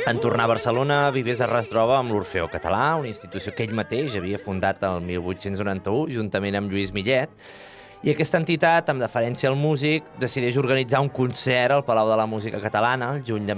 En tornar a Barcelona, Vives es troba amb l'Orfeó Català, una institució que ell mateix havia fundat el 1891, juntament amb Lluís Millet, i aquesta entitat, amb deferència al músic, decideix organitzar un concert al Palau de la Música Catalana, el juny de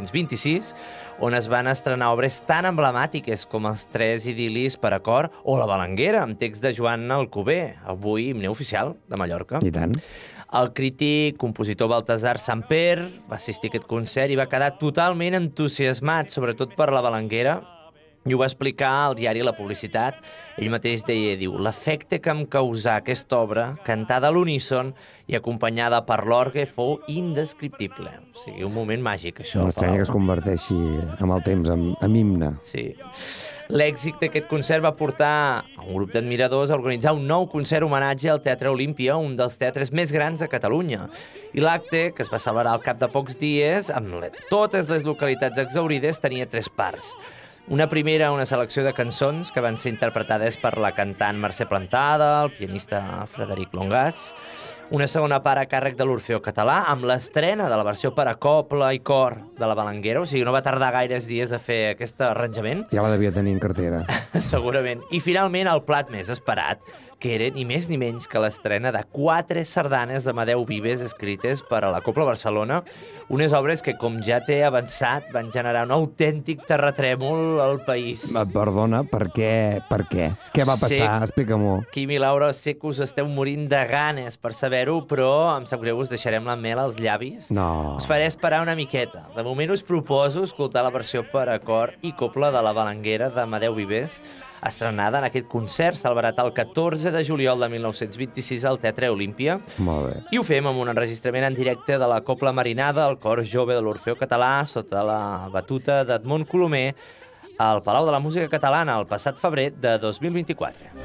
1926, on es van estrenar obres tan emblemàtiques com els 3 idil·lis per a cor o La Balanguera, amb text de Joan Alcover, avui himne oficial de Mallorca. I tant. El crític, compositor Baltasar Samper va assistir a aquest concert i va quedar totalment entusiasmat, sobretot per La Balanguera, i ho va explicar al diari La Publicitat. Ell mateix diu, l'efecte que em causà aquesta obra, cantada a l'uníson i acompanyada per l'orgue, fou indescriptible. O sigui, un moment màgic, això. No estranya que es converteixi amb el temps en himne. Sí. L'èxit d'aquest concert va portar a un grup d'admiradors a organitzar un nou concert homenatge al Teatre Olímpia, un dels teatres més grans de Catalunya. I l'acte, que es va celebrar al cap de pocs dies, amb totes les localitats exhaurides, tenia 3 parts. Una primera, una selecció de cançons que van ser interpretades per la cantant Mercè Plantada, el pianista Frederic Longàs. Una segona part a càrrec de l'Orfeó Català, amb l'estrena de la versió per a cobla i cor de La Balanguera, o sigui, no va tardar gaires dies a fer aquest arranjament. Ja la devia tenir en cartera. Segurament. I finalment el plat més esperat, que era ni més ni menys que l'estrena de 4 sardanes d'Amadeu Vives escrites per a la Cobla Barcelona, unes obres que, com ja t'he avançat, van generar un autèntic terratrèmol al país. Perdona, per què? Per què? Què va passar? Explica-m'ho. Quim i Laura, sé que us esteu morint de ganes per saber-ho, però em sap greu, us deixarem la mel als llavis. No. Us faré esperar una miqueta. De moment us proposo escoltar la versió per a cor i cobla de La Balanguera d'Amadeu Vives, estrenada en aquest concert celebrat el 14 de juliol de 1926 al Teatre Olímpia. Molt bé. I ho fem amb un enregistrament en directe de la Cobla Marinada, el cor jove de l'Orfeó Català, sota la batuta d'Edmond Colomer, al Palau de la Música Catalana el passat febrer de 2024.